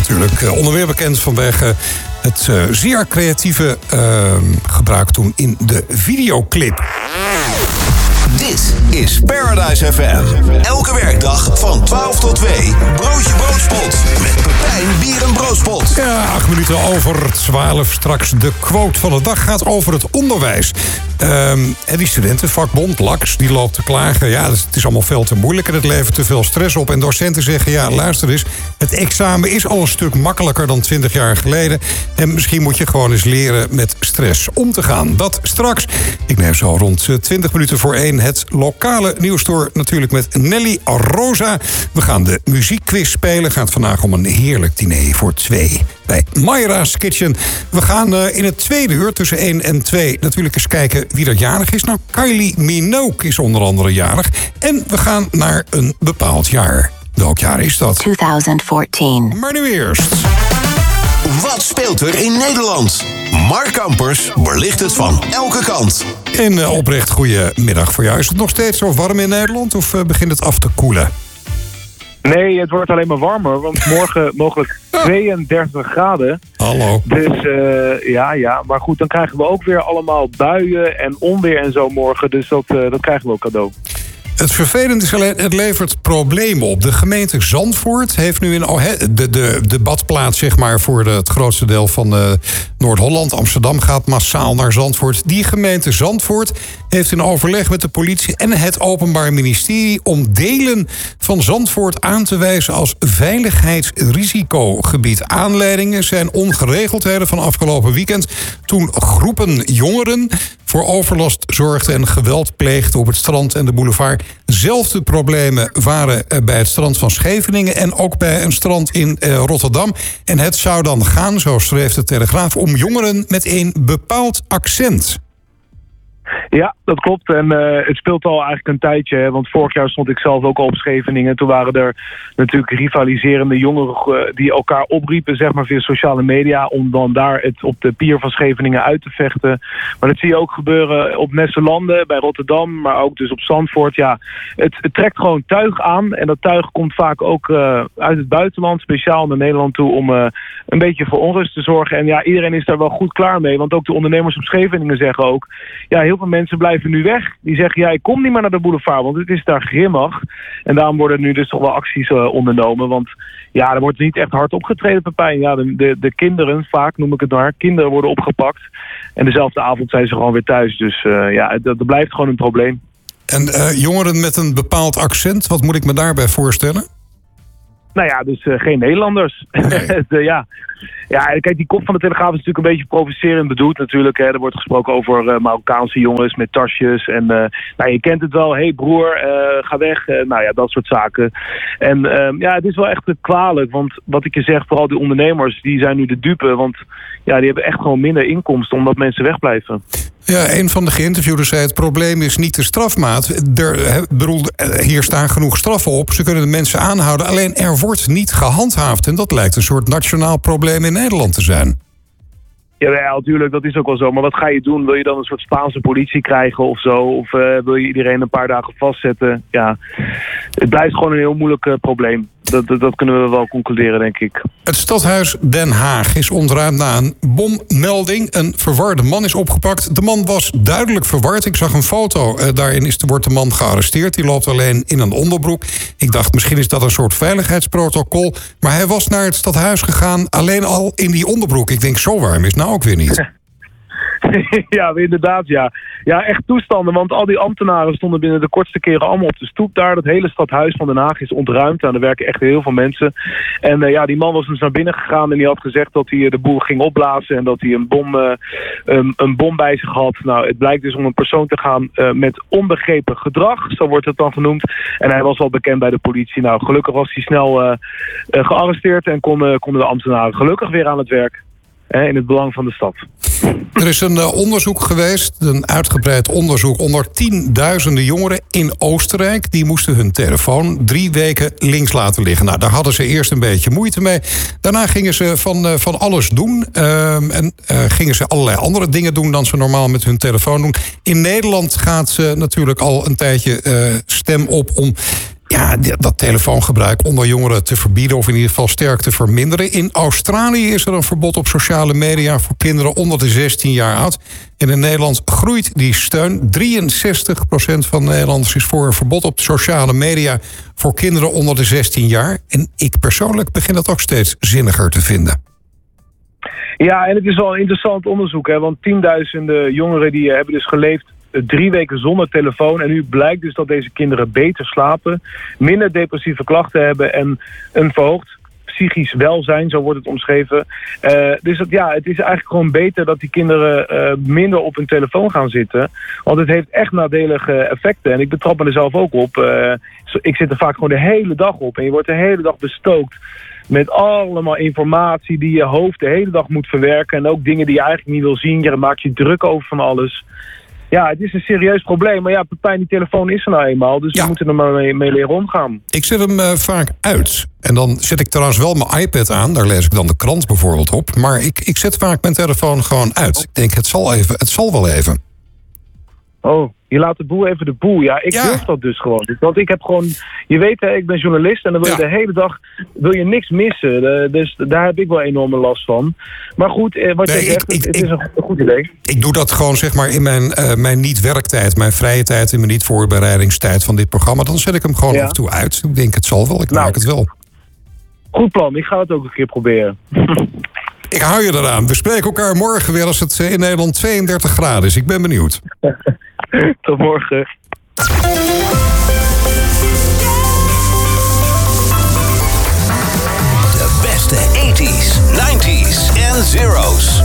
natuurlijk. Onder meer bekend vanwege het zeer creatieve gebruik toen in de videoclip. Dit is Paradise FM. Elke werkdag van 12 tot 2. Broodje Broodspot. Met Pepijn Bier en Broodspot. Ja, 8 minuten over 12. Straks de quote van de dag gaat over het onderwijs. En die studentenvakbond, LAX, die loopt te klagen. Ja, het is allemaal veel te moeilijk en het levert te veel stress op. En docenten zeggen, ja, luister eens, het examen is al een stuk makkelijker dan 20 jaar geleden. En misschien moet je gewoon eens leren met stress om te gaan. Dat straks. Ik neem zo rond 20 minuten voor 1 het lokale nieuws door. Natuurlijk met Nelly Rosa. We gaan de muziekquiz spelen. Gaat vandaag om een heerlijk diner voor 2 bij Mayra's Kitchen. We gaan in het tweede uur tussen 1 en 2 natuurlijk eens kijken wie er jarig is. Nou, Kylie Minogue is onder andere jarig. En we gaan naar een bepaald jaar. Welk jaar is dat? 2014. Maar nu eerst. Wat speelt er in Nederland? Mark Kampers belicht het van elke kant. En oprecht goedemiddag voor jou. Is het nog steeds zo warm in Nederland of begint het af te koelen? Nee, het wordt alleen maar warmer, want morgen mogelijk 32 graden. Hallo. Dus ja, maar goed, dan krijgen we ook weer allemaal buien en onweer en zo morgen. Dus dat krijgen we ook cadeau. Het vervelende is alleen, het levert problemen op. De gemeente Zandvoort heeft nu de badplaats zeg maar, voor het grootste deel van Noord-Holland. Amsterdam gaat massaal naar Zandvoort. Die gemeente Zandvoort heeft in overleg met de politie en het Openbaar Ministerie om delen van Zandvoort aan te wijzen als veiligheidsrisicogebied. Aanleidingen zijn ongeregeldheden van afgelopen weekend toen groepen jongeren voor overlast zorgden en geweld pleegden op het strand en de boulevard. Zelfde problemen waren bij het strand van Scheveningen en ook bij een strand in Rotterdam. En het zou dan gaan, zo schreef de Telegraaf, om jongeren met een bepaald accent. Ja, dat klopt. En het speelt al eigenlijk een tijdje. Hè? Want vorig jaar stond ik zelf ook al op Scheveningen. Toen waren er natuurlijk rivaliserende jongeren die elkaar opriepen, zeg maar, via sociale media, om dan daar het op de pier van Scheveningen uit te vechten. Maar dat zie je ook gebeuren op Nesselanden, bij Rotterdam, maar ook dus op Zandvoort. Ja, het trekt gewoon tuig aan. En dat tuig komt vaak ook uit het buitenland, speciaal naar Nederland toe, om een beetje voor onrust te zorgen. En ja, iedereen is daar wel goed klaar mee. Want ook de ondernemers op Scheveningen zeggen ook, ja, heel veel mensen blijven nu weg. Die zeggen, ja, ik kom niet meer naar de boulevard, want het is daar grimmig. En daarom worden nu dus toch wel acties ondernomen. Want ja, er wordt niet echt hard opgetreden, Pepijn. Ja, de kinderen, vaak noem ik het maar, kinderen worden opgepakt. En dezelfde avond zijn ze gewoon weer thuis. Dus ja, dat blijft gewoon een probleem. En jongeren met een bepaald accent, wat moet ik me daarbij voorstellen? Nou ja, dus geen Nederlanders. Nee. Ja, kijk, die kop van de Telegraaf is natuurlijk een beetje provocerend bedoeld natuurlijk. Hè. Er wordt gesproken over Marokkaanse jongens met tasjes. En nou, je kent het wel. Hey broer, ga weg. Nou ja, dat soort zaken. En ja, het is wel echt kwalijk. Want wat ik je zeg, vooral die ondernemers, die zijn nu de dupe. Want ja, die hebben echt gewoon minder inkomsten omdat mensen wegblijven. Ja, een van de geïnterviewden zei, het probleem is niet de strafmaat. Hier staan genoeg straffen op. Ze kunnen de mensen aanhouden. Alleen er wordt niet gehandhaafd. En dat lijkt een soort nationaal probleem in Nederland te zijn. Ja, natuurlijk, dat is ook wel zo. Maar wat ga je doen? Wil je dan een soort Spaanse politie krijgen of zo? Of wil je iedereen een paar dagen vastzetten? Ja, het blijft gewoon een heel moeilijk probleem. Dat kunnen we wel concluderen, denk ik. Het stadhuis Den Haag is ontruimd na een bommelding. Een verwarde man is opgepakt. De man was duidelijk verward. Ik zag een foto. Daarin wordt de man gearresteerd. Die loopt alleen in een onderbroek. Ik dacht, misschien is dat een soort veiligheidsprotocol. Maar hij was naar het stadhuis gegaan, alleen al in die onderbroek. Ik denk, zo warm is nou ook weer niet. Ja, inderdaad, ja. Ja, echt toestanden, want al die ambtenaren stonden binnen de kortste keren allemaal op de stoep daar. Dat hele stadhuis van Den Haag is ontruimd en er werken echt heel veel mensen. En ja, die man was dus naar binnen gegaan en die had gezegd dat hij de boel ging opblazen en dat hij een bom bij zich had. Nou, het blijkt dus om een persoon te gaan met onbegrepen gedrag, zo wordt het dan genoemd. En hij was al bekend bij de politie. Nou, gelukkig was hij snel gearresteerd en konden de ambtenaren gelukkig weer aan het werk. In het belang van de stad. Er is een onderzoek geweest, een uitgebreid onderzoek onder 10.000 jongeren in Oostenrijk. Die moesten hun telefoon 3 weken links laten liggen. Nou, daar hadden ze eerst een beetje moeite mee. Daarna gingen ze van alles doen. En gingen ze allerlei andere dingen doen dan ze normaal met hun telefoon doen. In Nederland gaat ze natuurlijk al een tijdje stem op om dat telefoongebruik onder jongeren te verbieden of in ieder geval sterk te verminderen. In Australië is er een verbod op sociale media voor kinderen onder de 16 jaar oud. En in Nederland groeit die steun. 63% van Nederlanders is voor een verbod op sociale media voor kinderen onder de 16 jaar. En ik persoonlijk begin dat ook steeds zinniger te vinden. Ja, en het is wel een interessant onderzoek, hè, want tienduizenden jongeren die hebben dus geleefd 3 weken zonder telefoon. En nu blijkt dus dat deze kinderen beter slapen, minder depressieve klachten hebben en een verhoogd psychisch welzijn, zo wordt het omschreven. Dus het is eigenlijk gewoon beter dat die kinderen minder op hun telefoon gaan zitten. Want het heeft echt nadelige effecten. En ik betrap me er zelf ook op. Ik zit er vaak gewoon de hele dag op. En je wordt de hele dag bestookt met allemaal informatie die je hoofd de hele dag moet verwerken. En ook dingen die je eigenlijk niet wil zien. Je maakt je druk over van alles. Ja, het is een serieus probleem. Maar ja, Pepijn, die telefoon is er nou eenmaal. Dus we moeten er maar mee leren omgaan. Ik zet hem vaak uit. En dan zet ik trouwens wel mijn iPad aan. Daar lees ik dan de krant bijvoorbeeld op. Maar ik zet vaak mijn telefoon gewoon uit. Ik denk, het zal wel even. Oh, je laat de boel even de boel. Ja, ik durf dat dus gewoon. Want ik heb gewoon... Je weet, hè, ik ben journalist en dan wil je de hele dag niks missen. Dus daar heb ik wel enorme last van. Maar goed, wat je zegt, het is een goed idee. Ik doe dat gewoon zeg maar in mijn niet-werktijd, mijn vrije tijd, in mijn niet-voorbereidingstijd van dit programma. Dan zet ik hem gewoon af en toe uit. Ik denk, het zal wel, ik maak het wel. Goed plan, ik ga het ook een keer proberen. Ik hou je eraan. We spreken elkaar morgen weer als het in Nederland 32 graden is. Ik ben benieuwd. Tot morgen. De beste 80s, 90s en zeros.